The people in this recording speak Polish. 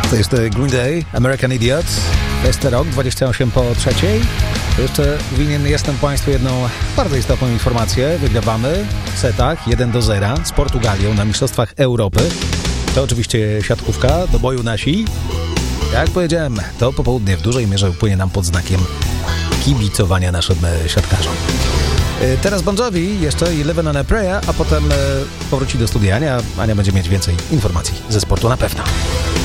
To jest Green Day, American Idiot. To jest rok, 28 po trzeciej. To jeszcze winien jestem Państwu jedną bardzo istotną informację. Wygrywamy w setach 1-0 z Portugalią na Mistrzostwach Europy. To oczywiście siatkówka, do boju nasi. Jak powiedziałem, to popołudnie w dużej mierze upłynie nam pod znakiem kibicowania naszym siatkarzom. Teraz Bon Jovi, jeszcze Living on a Prayer, a potem powróci do studia Ania. Ania będzie mieć więcej informacji ze sportu na pewno.